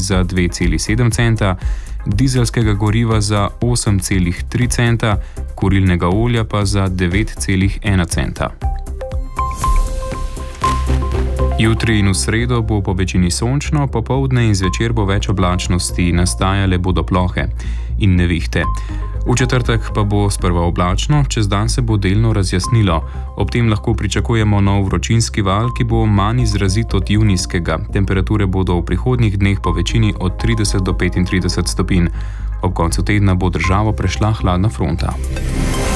za 2,7 centa, dizelskega goriva za 8,3 centa, kurilnega olja pa za 9,1 centa. Jutri in v sredo bo po večini sončno, popoldne in zvečer bo več oblačnosti, nastajale bodo plohe in nevihte. V četrtek pa bo sprva oblačno, čez dan se bo delno razjasnilo. Ob tem lahko pričakujemo nov vročinski val, ki bo manj izrazit od junijskega. Temperature bodo v prihodnjih dneh po večini od 30 do 35 stopinj. Ob koncu tedna bo državo prešla hladna fronta.